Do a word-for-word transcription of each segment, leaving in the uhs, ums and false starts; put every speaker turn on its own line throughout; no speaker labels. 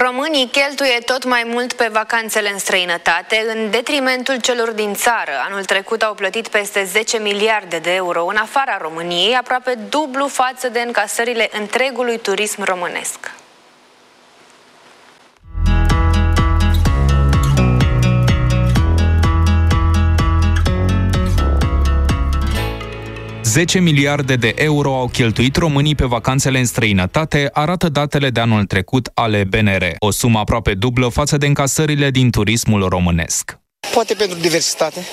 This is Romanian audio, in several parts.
Românii cheltuie tot mai mult pe vacanțele în străinătate, în detrimentul celor din țară. Anul trecut au plătit peste zece miliarde de euro în afara României, aproape dublu față de încasările întregului turism românesc.
zece miliarde de euro au cheltuit românii pe vacanțele în străinătate, arată datele de anul trecut ale B N R. O sumă aproape dublă față de încasările din turismul românesc.
Poate pentru diversitate.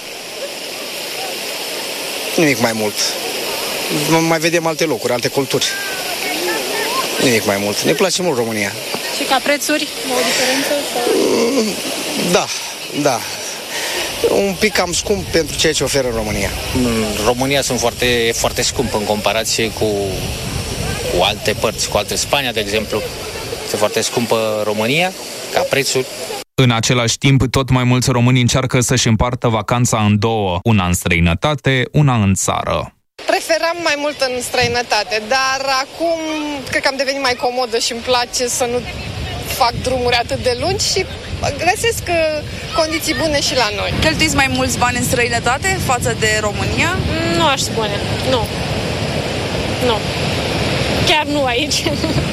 Nimic mai mult. Mai vedem alte locuri, alte culturi. Nimic mai mult. Ne place mult România.
Și ca prețuri, o diferență? Sau...
Da, da. Un pic cam scump pentru ceea ce oferă România.
În România sunt foarte, foarte scump în comparație cu, cu alte părți, cu alte Spania, de exemplu. Este foarte scumpă România, ca prețuri.
În același timp, tot mai mulți români încearcă să-și împartă vacanța în două, una în străinătate, una în țară.
Preferam mai mult în străinătate, dar acum cred că am devenit mai comodă și îmi place să nu fac drumuri atât de lungi și găsesc condiții bune și la noi.
Cheltuiți mai mulți bani în străinătate față de România?
Nu aș spune, nu. Nu. Chiar nu aici.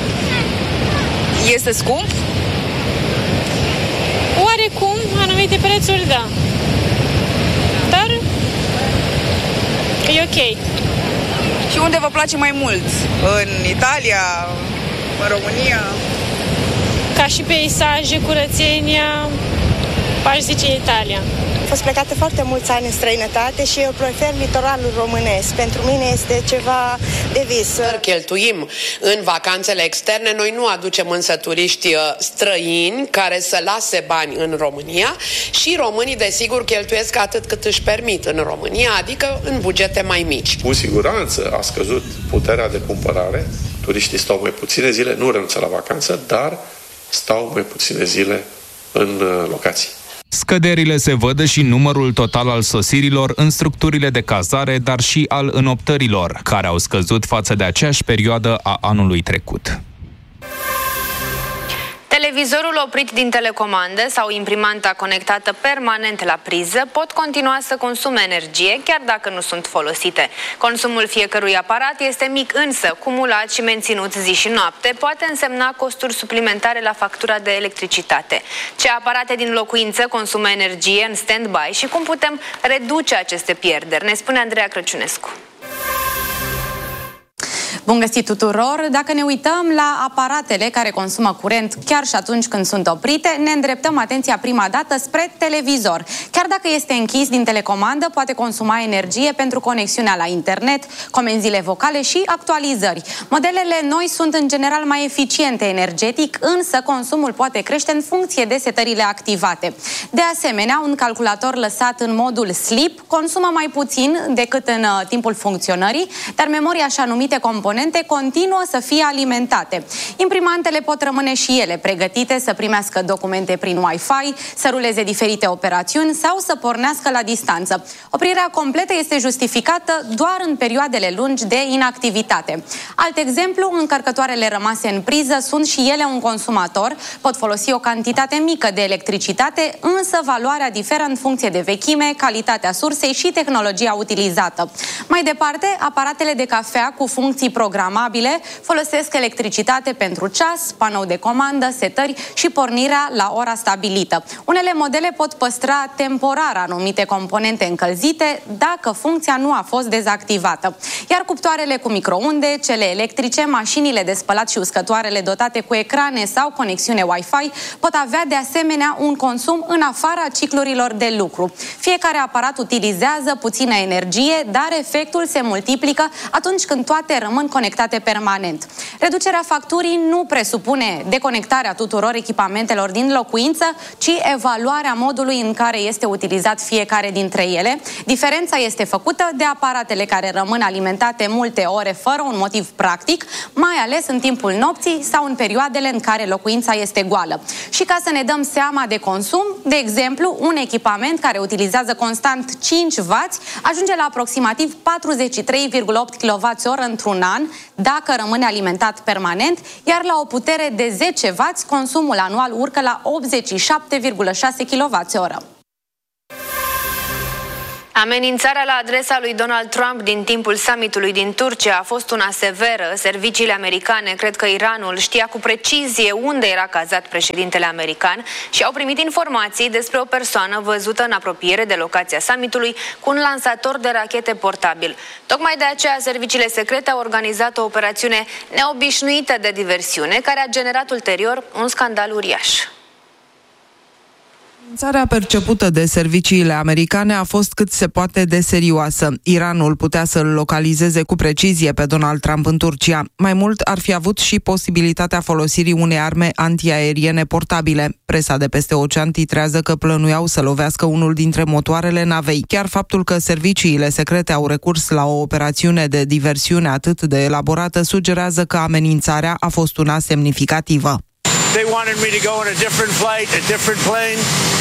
Este scump?
Oarecum, anumite prețuri, da. Dar e ok.
Și unde vă place mai mult? În Italia? În România?
Ca și peisaje, curățenia, aș zice Italia.
Am fost plecată foarte mulți ani în străinătate și eu prefer litoralul românesc. Pentru mine este ceva de vis.
Cheltuim în vacanțele externe, noi nu aducem însă turiști străini care să lase bani în România și românii desigur cheltuiesc atât cât își permit în România, adică în bugete mai mici.
Cu siguranță a scăzut puterea de cumpărare, turiștii stau mai puține zile, nu renunță la vacanță, dar stau mai puține zile în locații.
Scăderile se văd și în numărul total al sosirilor în structurile de cazare, dar și al înoptărilor, care au scăzut față de aceeași perioadă a anului trecut.
Televizorul oprit din telecomandă sau imprimanta conectată permanent la priză pot continua să consume energie, chiar dacă nu sunt folosite. Consumul fiecărui aparat este mic, însă cumulat și menținut zi și noapte poate însemna costuri suplimentare la factura de electricitate. Ce aparate din locuință consumă energie în stand-by și cum putem reduce aceste pierderi, ne spune Andreea Crăciunescu.
Bun găsit tuturor! Dacă ne uităm la aparatele care consumă curent chiar și atunci când sunt oprite, ne îndreptăm atenția prima dată spre televizor. Chiar dacă este închis din telecomandă, poate consuma energie pentru conexiunea la internet, comenzile vocale și actualizări. Modelele noi sunt în general mai eficiente energetic, însă consumul poate crește în funcție de setările activate. De asemenea, un calculator lăsat în modul sleep consumă mai puțin decât în uh, timpul funcționării, dar memoria așa numite componente continuă să fie alimentate. Imprimantele pot rămâne și ele pregătite să primească documente prin Wi-Fi, să ruleze diferite operațiuni sau să pornească la distanță. Oprirea completă este justificată doar în perioadele lungi de inactivitate. Alt exemplu, încărcătoarele rămase în priză sunt și ele un consumator, pot folosi o cantitate mică de electricitate, însă valoarea diferă în funcție de vechime, calitatea sursei și tehnologia utilizată. Mai departe, aparatele de cafea cu funcții programabile folosesc electricitate pentru ceas, panou de comandă, setări și pornirea la ora stabilită. Unele modele pot păstra temporar anumite componente încălzite dacă funcția nu a fost dezactivată. Iar cuptoarele cu microunde, cele electrice, mașinile de spălat și uscătoarele dotate cu ecrane sau conexiune Wi-Fi pot avea de asemenea un consum în afara ciclurilor de lucru. Fiecare aparat utilizează puțină energie, dar efectul se multiplică atunci când toate rămân conectate permanent. Reducerea facturii nu presupune deconectarea tuturor echipamentelor din locuință, ci evaluarea modului în care este utilizat fiecare dintre ele. Diferența este făcută de aparatele care rămân alimentate multe ore fără un motiv practic, mai ales în timpul nopții sau în perioadele în care locuința este goală. Și ca să ne dăm seama de consum, de exemplu, un echipament care utilizează constant cinci wați ajunge la aproximativ patruzeci și trei virgulă opt kilowați oră într-un an, dacă rămâne alimentat permanent, iar la o putere de zece wați, consumul anual urcă la optzeci și șapte virgulă șase kilowați-oră.
Amenințarea la adresa lui Donald Trump din timpul summitului din Turcia a fost una severă. Serviciile americane cred că Iranul știa cu precizie unde era cazat președintele american și au primit informații despre o persoană văzută în apropiere de locația summitului cu un lansator de rachete portabil. Tocmai de aceea, serviciile secrete au organizat o operațiune neobișnuită de diversiune, care a generat ulterior un scandal uriaș.
Amenințarea percepută de serviciile americane a fost cât se poate de serioasă. Iranul putea să-l localizeze cu precizie pe Donald Trump în Turcia. Mai mult, ar fi avut și posibilitatea folosirii unei arme antiaeriene portabile. Presa de peste ocean titrează că plănuiau să lovească unul dintre motoarele navei. Chiar faptul că serviciile secrete au recurs la o operațiune de diversiune atât de elaborată sugerează că amenințarea a fost una semnificativă.
They wanted me to go on a different flight, a different plane,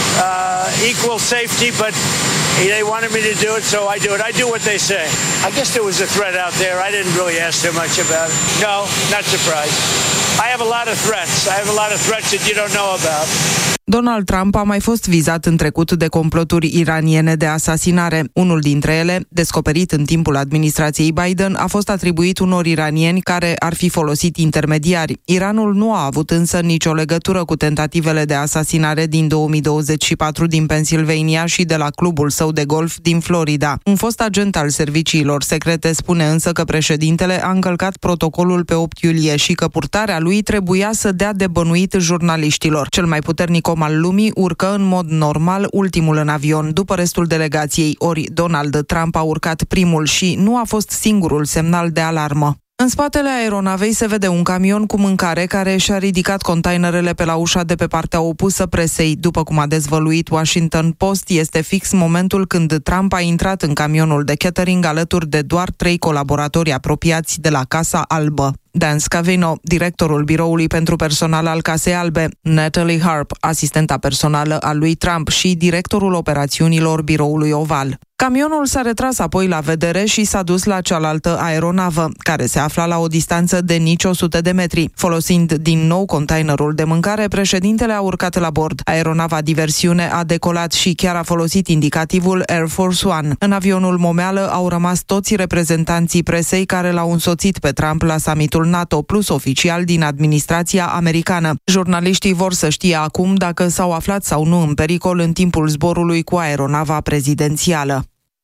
uh, equal safety, but they wanted me to do it, so I do it. I do what they say. I guess there was a threat out there. I didn't really ask too much about it. No, not surprised. I have a lot of threats. I have a lot of threats that you don't know about.
Donald Trump a mai fost vizat în trecut de comploturi iraniene de asasinare. Unul dintre ele, descoperit în timpul administrației Biden, a fost atribuit unor iranieni care ar fi folosit intermediari. Iranul nu a avut însă nicio legătură cu tentativele de asasinare din două mii douăzeci și patru din Pennsylvania și de la clubul său de golf din Florida. Un fost agent al serviciilor secrete spune însă că președintele a încălcat protocolul pe opt iulie și că purtarea lui trebuia să dea de bănuit jurnaliștilor. Cel mai puternic om al lumii urcă în mod normal ultimul în avion, după restul delegației, ori Donald Trump a urcat primul și nu a fost singurul semnal de alarmă. În spatele aeronavei se vede un camion cu mâncare care și-a ridicat containerele pe la ușa de pe partea opusă presei. După cum a dezvăluit Washington Post, este fix momentul când Trump a intrat în camionul de catering alături de doar trei colaboratori apropiați de la Casa Albă. Dan Scavino, directorul biroului pentru personal al Casei Albe, Natalie Harp, asistenta personală a lui Trump și directorul operațiunilor biroului Oval. Camionul s-a retras apoi la vedere și s-a dus la cealaltă aeronavă, care se afla la o distanță de nici o sută de metri. Folosind din nou containerul de mâncare, președintele a urcat la bord. Aeronava diversiune a decolat și chiar a folosit indicativul Air Force One. În avionul momeală au rămas toți reprezentanții presei care l-au însoțit pe Trump la summitul NATO, plus oficial din administrația americană. Jurnaliștii vor să știe acum dacă s-au aflat sau nu în pericol în timpul zborului cu aeronava prezidențială.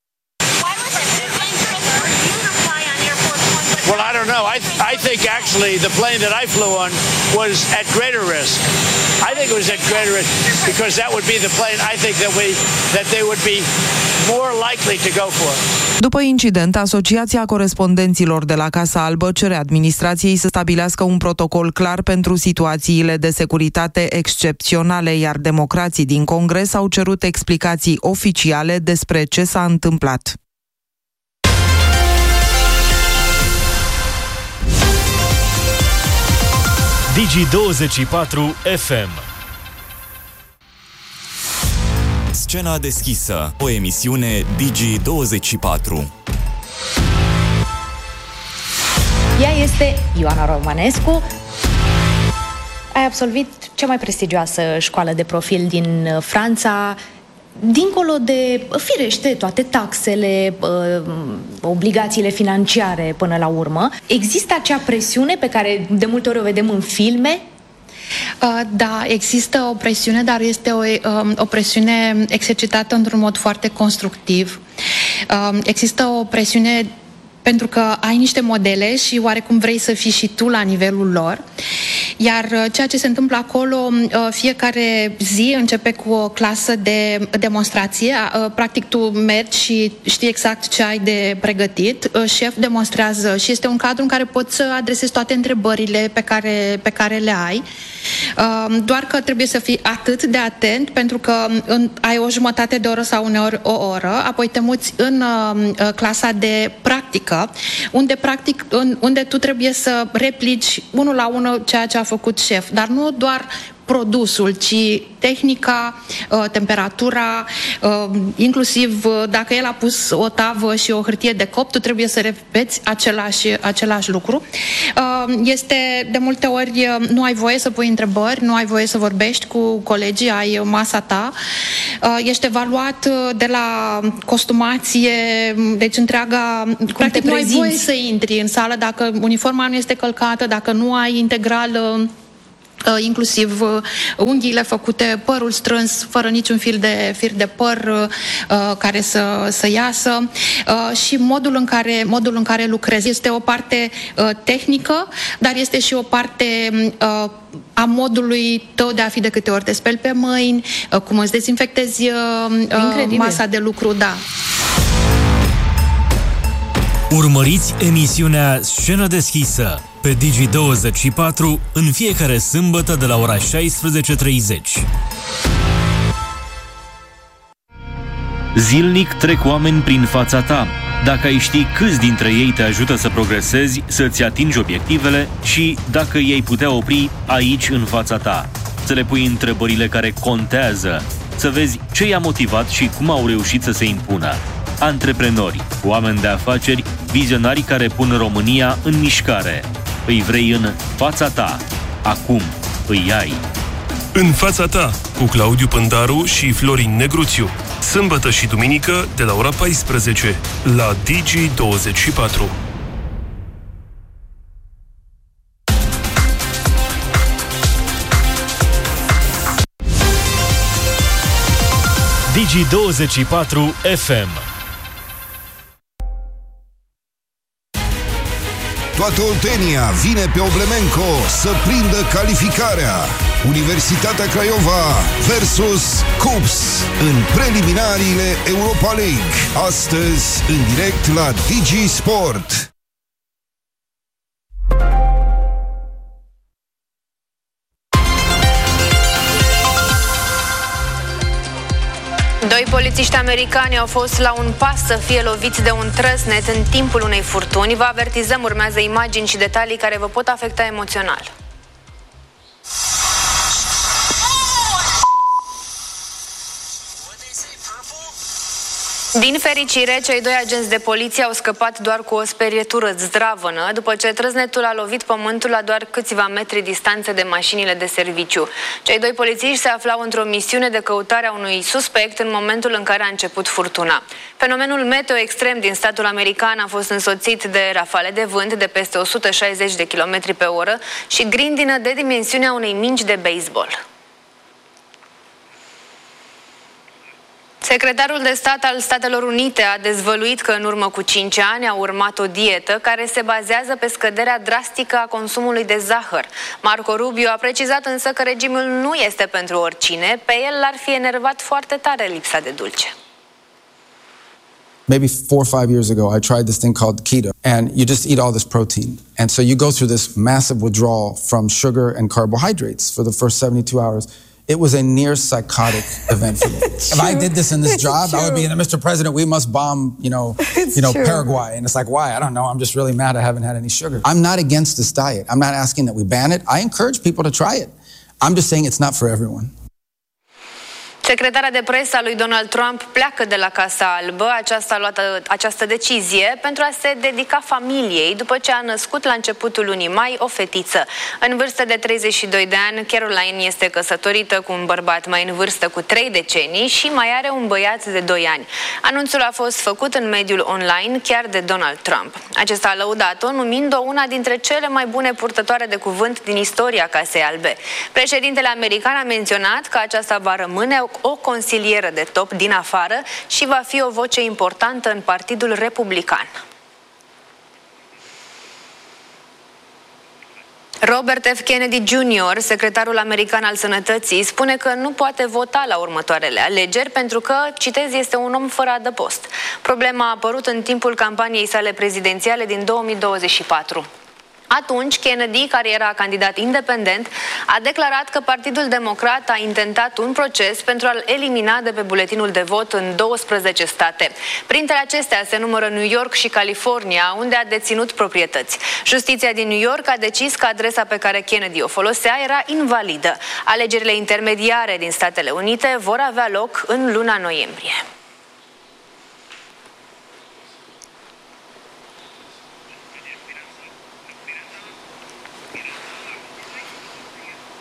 Well, I don't know. I I think actually the plane that I flew on was at greater risk. I think it was at greater risk because that would be the plane I think that we that they would be more likely to go for.
După incident, Asociația Corespondenților de la Casa Albă cere administrației să stabilească un protocol clar pentru situațiile de securitate excepționale, iar democrații din Congres au cerut explicații oficiale despre ce s-a întâmplat.
Digi douăzeci și patru F M. Scena deschisă, o emisiune Digi douăzeci și patru.
Ea este Ioana Romanescu. Ai absolvit cea mai prestigioasă școală de profil din Franța. Dincolo de, firește, toate taxele, obligațiile financiare până la urmă, există acea presiune pe care de multe ori o vedem în filme?
Da, există o presiune, dar este o, o presiune exercitată într-un mod foarte constructiv. Există o presiune pentru că ai niște modele și oarecum vrei să fii și tu la nivelul lor. Iar ceea ce se întâmplă acolo, fiecare zi începe cu o clasă de demonstrație. Practic tu mergi și știi exact ce ai de pregătit. Șef demonstrează și este un cadru în care poți să adresezi toate întrebările pe care, pe care le ai. Doar că trebuie să fii atât de atent pentru că ai o jumătate de oră sau uneori o oră, apoi te muți în clasa de practică, unde, practic, unde tu trebuie să replici unul la unul ceea ce a făcut șef, dar nu doar produsul, ci tehnica, temperatura, inclusiv dacă el a pus o tavă și o hârtie de copt, tu trebuie să repeți același, același lucru. Este de multe ori, nu ai voie să pui întrebări, nu ai voie să vorbești cu colegii, ai masa ta, ești evaluat de la costumație, deci întreaga, cum practic nu ai voie să intri în sală dacă uniforma nu este călcată, dacă nu ai integral inclusiv unghiile făcute, părul strâns, fără niciun fir de, fir de păr uh, care să, să iasă uh, și modul în care, modul în care lucrezi. Este o parte uh, tehnică, dar este și o parte uh, a modului tău de a fi de câte ori te speli pe mâini, uh, cum îți dezinfectezi uh, masa de lucru, da.
Urmăriți emisiunea Scenă deschisă pe Digi douăzeci și patru în fiecare sâmbătă de la ora șaisprezece treizeci.
Zilnic trec oameni prin fața ta. Dacă ai ști câți dintre ei te ajută să progresezi, să-ți atingi obiectivele și dacă i-ai putea opri aici în fața ta, să le pui întrebările care contează, să vezi ce i-a motivat și cum au reușit să se impună. Antreprenori, oameni de afaceri, vizionari care pun România în mișcare. Îi vrei în fața ta. Acum îi ai.
În fața ta, cu Claudiu Pândaru și Florin Negruțiu. Sâmbătă și duminică de la ora paisprezece la Digi douăzeci și patru.
Digi douăzeci și patru F M.
Toată Oltenia vine pe Oblemenco să prindă calificarea. Universitatea Craiova versus Cups în preliminariile Europa League. Astăzi, în direct la Digi Sport.
Doi polițiști americani au fost la un pas să fie loviți de un trăsnet în timpul unei furtuni. Vă avertizăm, urmează imagini și detalii care vă pot afecta emoțional. Din fericire, cei doi agenți de poliție au scăpat doar cu o sperietură zdravănă, după ce trăsnetul a lovit pământul la doar câțiva metri distanță de mașinile de serviciu. Cei doi polițiști se aflau într-o misiune de căutare a unui suspect în momentul în care a început furtuna. Fenomenul meteo extrem din statul american a fost însoțit de rafale de vânt de peste o sută șaizeci de kilometri pe oră și grindină de dimensiunea unei mingi de baseball. Secretarul de stat al Statelor Unite a dezvăluit că în urmă cu cinci ani a urmat o dietă care se bazează pe scăderea drastică a consumului de zahăr. Marco Rubio a precizat însă că regimul nu este pentru oricine, pe el l-ar fi enervat foarte tare lipsa de dulce.
Maybe four or five years ago, I tried this thing called keto, and you just eat all this protein. And so you go through this massive withdrawal from sugar and carbohydrates for the first seventy-two hours. It was a near psychotic event for me. If I did this in this job, I would be, Mister President, we must bomb, you know, it's you know, true. Paraguay. And it's like, why? I don't know. I'm just really mad I haven't had any sugar. I'm not against this diet. I'm not asking that we ban it. I encourage people to try it. I'm just saying it's not for everyone.
Secretara de presă a lui Donald Trump pleacă de la Casa Albă. Aceasta a luat această decizie pentru a se dedica familiei după ce a născut la începutul lunii mai o fetiță. În vârstă de treizeci și doi de ani, Caroline este căsătorită cu un bărbat mai în vârstă cu trei decenii și mai are un băiat de doi ani. Anunțul a fost făcut în mediul online chiar de Donald Trump. Acesta a lăudat-o numind-o una dintre cele mai bune purtătoare de cuvânt din istoria Casei Albe. Președintele american a menționat că aceasta va rămâne o consilieră de top din afară și va fi o voce importantă în Partidul Republican. Robert F. Kennedy junior, secretarul american al sănătății, spune că nu poate vota la următoarele alegeri pentru că, citez, este un om fără adăpost. Problema a apărut în timpul campaniei sale prezidențiale din două mii douăzeci și patru. Atunci, Kennedy, care era candidat independent, a declarat că Partidul Democrat a intentat un proces pentru a-l elimina de pe buletinul de vot în douăsprezece state. Printre acestea se numără New York și California, unde a deținut proprietăți. Justiția din New York a decis că adresa pe care Kennedy o folosea era invalidă. Alegerile intermediare din Statele Unite vor avea loc în luna noiembrie.